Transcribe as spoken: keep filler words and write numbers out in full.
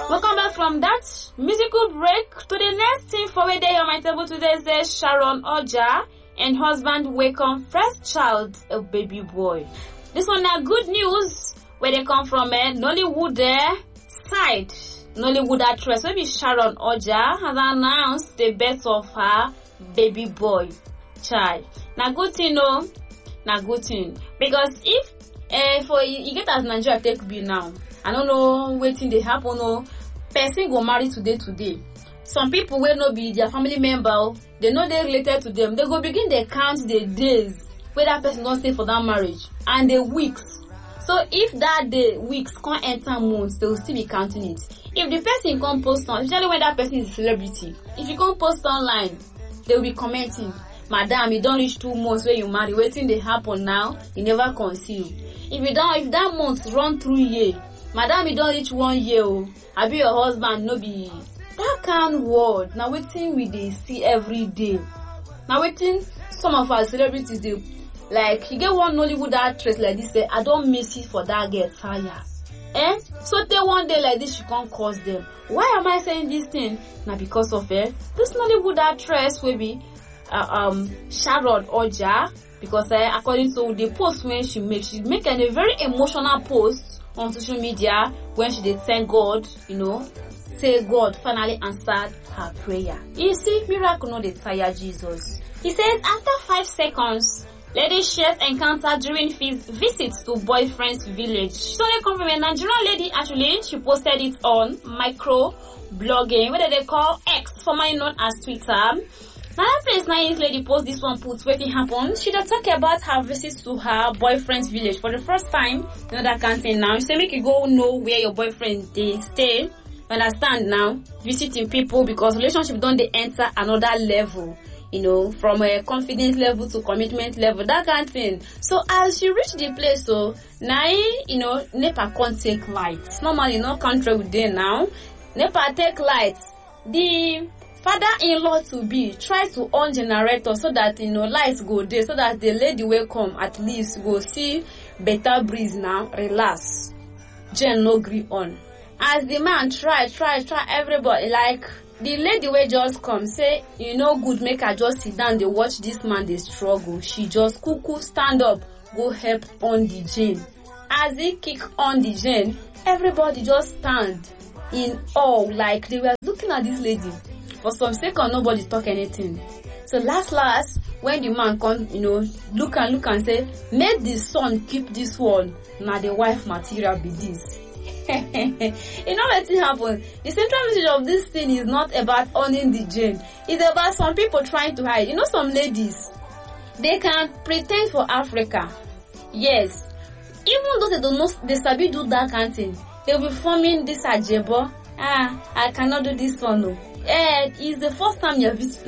Welcome back from that musical break to the next thing for a day on my table today. Says Sharon Oja and husband welcome first child, a baby boy. This one now good news where they come from a Nollywood uh, side. Nollywood actress, maybe Sharon Oja, has announced the birth of her baby boy child. Now good thing, no, now good thing, because if uh, for you get as Nigeria take be now, I don't know waiting they happen. No, person go marry today today. Some people will not be their family member. They know they related to them. They go begin they count the days where that person don't stay for that marriage and the weeks. So if that day weeks can't enter months, they will still be counting it. If the person can't post on, especially when that person is a celebrity, if you can't post online, they will be commenting, "Madam, you don't reach two months where you marry. Waiting they happen now, you never conceive. If you don't, if that month run through year, madam, you don't reach one year. Oh, I be your husband, no be." That kind word. Now waiting we they see every day. Now waiting some of our celebrities they like you get one Nollywood actress like this say, "I don't miss it for that girl fire." Eh? So they one day like this she can't cause them. Why am I saying this thing? Now because of eh, this Nollywood actress will be uh, um Sharon Oja, because uh, according to the post when she make she make a very emotional post on social media when she did thank God, you know, say God finally answered her prayer. You see, miracle no dey tire Jesus. He says after five seconds, lady shares encounter during his visit to boyfriend's village. So they come from a Nigerian lady actually. She posted it on micro blogging, what they call X, formerly known as Twitter. Now that place now this lady post this one put what happened. She did talk about her visit to her boyfriend's village for the first time. You know that kind of thing now. She say make you go know where your boyfriend they stay. Understand now, visiting people because relationship don't they enter another level, you know, from a confidence level to commitment level, that kind of thing. So as she reached the place, so now you know, NEPA can't take lights. Normally no country with them now. NEPA take lights. The father-in-law to be try to on generator so that you know lights go there, so that the lady will come at least go see better breeze now, relax. Jen no agree on. As the man try, try, try, everybody, like, the lady will just come, say, you know, good, make her just sit down, they watch this man, they struggle. She just cuckoo, stand up, go help on the Jane. As he kick on the Jane, everybody just stand in awe, like, they were looking at this lady. For some second, nobody talk anything. So last, last, when the man come, you know, look and look and say, make the son keep this one, now the wife material be this. You know what happened? The central message of this thing is not about owning the gene. It's about some people trying to hide. You know, some ladies, they can pretend for Africa. Yes. Even though they don't know, they sabi do that kind of thing. They'll be forming this ajebo. Ah, I cannot do this one. No. Eh, it's the first time you're visiting